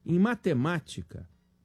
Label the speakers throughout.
Speaker 1: Em matemática,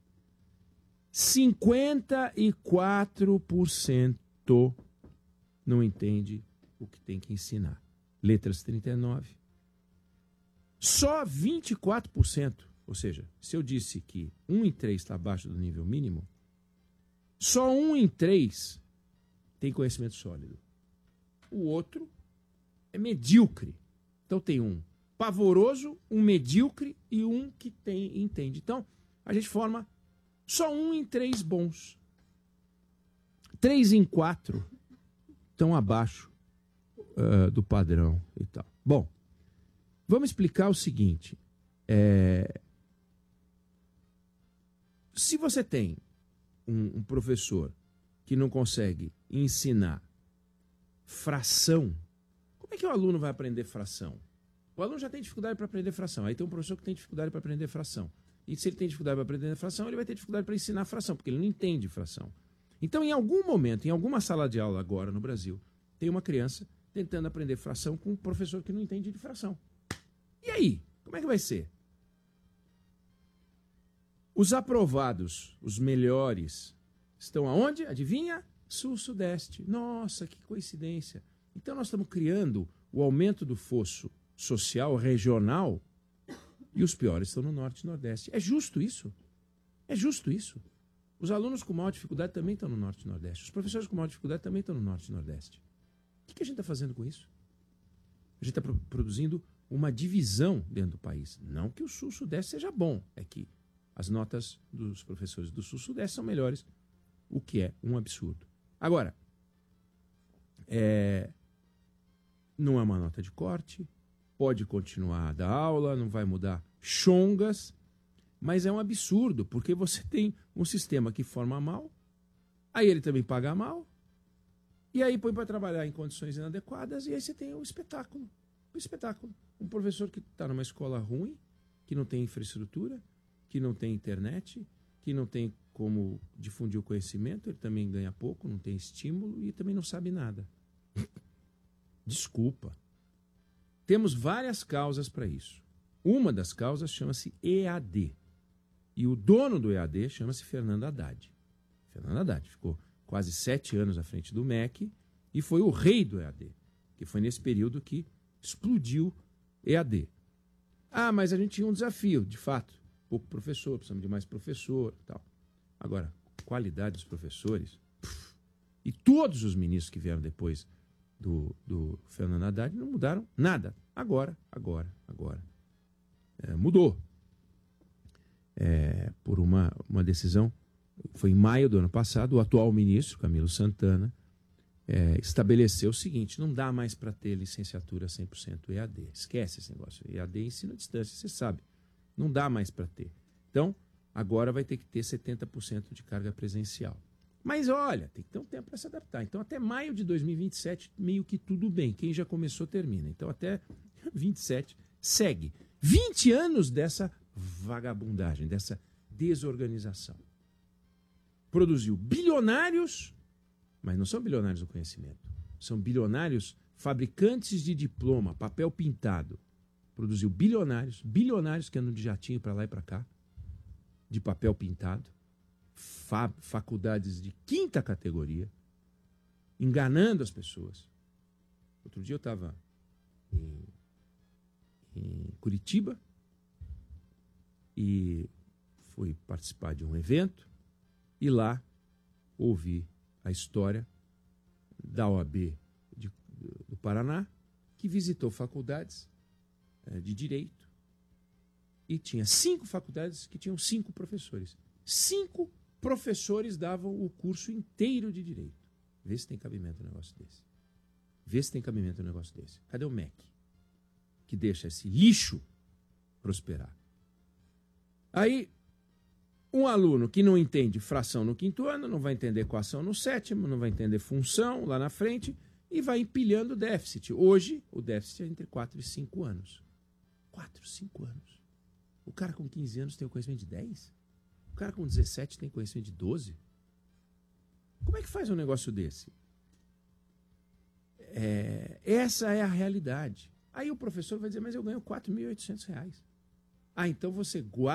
Speaker 1: 54% não entende o que tem que ensinar. Letras 39%. Só 24%, ou seja, se eu disse que 1 em 3 está abaixo do nível mínimo, só 1 em 3 tem conhecimento sólido. O outro é medíocre. Então tem um pavoroso, um medíocre e um que entende. Então, a gente forma só 1 em 3 bons. 3 em 4 estão abaixo do padrão e tal. Bom, vamos explicar o seguinte. Se você tem um professor que não consegue ensinar fração, como é que o aluno vai aprender fração? O aluno já tem dificuldade para aprender fração. Aí tem um professor que tem dificuldade para aprender fração. E se ele tem dificuldade para aprender fração, ele vai ter dificuldade para ensinar fração, porque ele não entende fração. Então, em algum momento, em alguma sala de aula agora no Brasil, tem uma criança tentando aprender fração com um professor que não entende de fração. E aí? Como é que vai ser? Os aprovados, os melhores, estão aonde? Adivinha? Sul-Sudeste. Nossa, que coincidência. Então nós estamos criando o aumento do fosso social regional e os piores estão no Norte e Nordeste. É justo isso? É justo isso? Os alunos com maior dificuldade também estão no Norte e Nordeste. Os professores com maior dificuldade também estão no Norte e Nordeste. O que a gente está fazendo com isso? A gente está produzindo uma divisão dentro do país. Não que o Sul-Sudeste seja bom, é que as notas dos professores do Sul-Sudeste são melhores, o que é um absurdo. Agora, não é uma nota de corte, pode continuar a dar aula, não vai mudar chongas, mas é um absurdo, porque você tem um sistema que forma mal, aí ele também paga mal, e aí põe para trabalhar em condições inadequadas, e aí você tem o espetáculo. O espetáculo. Um professor que está numa escola ruim, que não tem infraestrutura, que não tem internet, que não tem como difundir o conhecimento, ele também ganha pouco, não tem estímulo e também não sabe nada. Desculpa. Temos várias causas para isso. Uma das causas chama-se EAD. E o dono do EAD chama-se Fernando Haddad. Fernando Haddad ficou quase 7 anos à frente do MEC e foi o rei do EAD, que foi nesse período que explodiu EAD. Ah, mas a gente tinha um desafio, de fato. Pouco professor, precisamos de mais professor e tal. Agora, qualidade dos professores, e todos os ministros que vieram depois do Fernando Haddad não mudaram nada. Agora. Mudou. Por uma decisão, foi em maio do ano passado, o atual ministro, Camilo Santana, estabeleceu o seguinte: não dá mais para ter licenciatura 100% EAD. Esquece esse negócio. EAD é ensino à distância, você sabe. Não dá mais para ter. Então, agora vai ter que ter 70% de carga presencial. Mas olha, tem que ter um tempo para se adaptar. Então, até maio de 2027, meio que tudo bem. Quem já começou, termina. Então, até 27, segue. 20 anos dessa vagabundagem, dessa desorganização. Produziu bilionários, mas não são bilionários do conhecimento. São bilionários fabricantes de diploma, papel pintado. Produziu bilionários que andam de jatinho para lá e para cá, de papel pintado, faculdades de 5ª categoria, enganando as pessoas. Outro dia eu estava em Curitiba e fui participar de um evento e lá ouvi a história da OAB do Paraná, que visitou faculdades de direito e tinha 5 faculdades que tinham 5 professores. 5 professores davam o curso inteiro de direito. Vê se tem cabimento um negócio desse. Cadê o MEC? Que deixa esse lixo prosperar. Aí, um aluno que não entende fração no 5º ano, não vai entender equação no 7º, não vai entender função lá na frente e vai empilhando déficit. Hoje, o déficit é entre 4 e 5 anos. 4, 5 anos. O cara com 15 anos tem o conhecimento de 10? O cara com 17 tem conhecimento de 12? Como é que faz um negócio desse? Essa é a realidade. Aí o professor vai dizer, mas eu ganho R$ 4.800. Ah, então você guarda